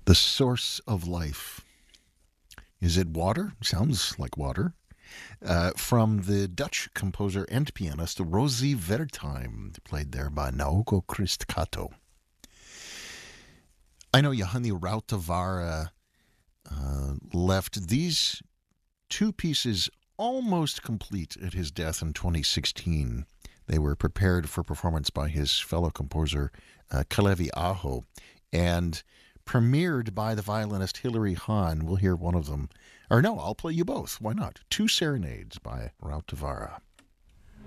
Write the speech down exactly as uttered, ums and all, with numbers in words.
The source of life. Is it water? Sounds like water. Uh, from the Dutch composer and pianist Rosie Wertheim, played there by Naoko Christkato. I know Johanni Rautavaara uh, left these two pieces almost complete at his death in twenty sixteen. They were prepared for performance by his fellow composer uh, Kalevi Aho and premiered by the violinist Hilary Hahn. We'll hear one of them. Or no, I'll play you both. Why not? Two Serenades by Rautavaara.